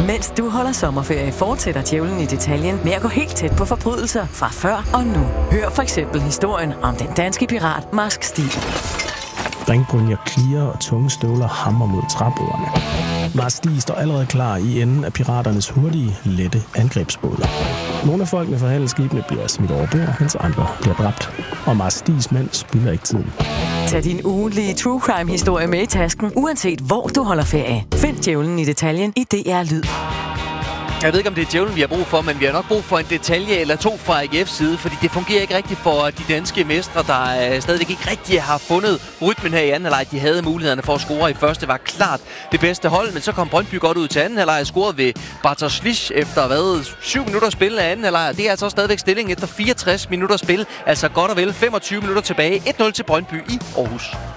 Mens du holder sommerferie, fortsætter Djævlen i detaljen med at gå helt tæt på forbrydelser fra før og nu. Hør for eksempel historien om den danske pirat Marsk Stig. Ringbrynjer klirrer og tunge støvler hammer mod træbordene. Marsk Stig står allerede klar i enden af piraternes hurtige, lette angrebsbåder. Nogle af folkene fra handelsskibene bliver smidt over bord, mens andre bliver dræbt. Og Marsk Stigs mænd spilder ikke tiden. Tag din ugentlige True Crime-historie med i tasken, uanset hvor du holder ferie. Find Djævlen i detaljen i DR Lyd. Jeg ved ikke, om det er djævlen, vi har brug for, men vi har nok brug for en detalje eller to fra AGF's side, fordi det fungerer ikke rigtigt for de danske mestre, der stadig ikke rigtig har fundet rytmen her i anden halvleg. De havde mulighederne for at score i første, var klart det bedste hold, men så kom Brøndby godt ud til anden halvleg og scorede ved Bartosz efter 7 minutter spil af anden halvleg. Det er altså stadigvæk stilling efter 64 minutter spil, altså godt og vel 25 minutter tilbage. 1-0 til Brøndby i Aarhus.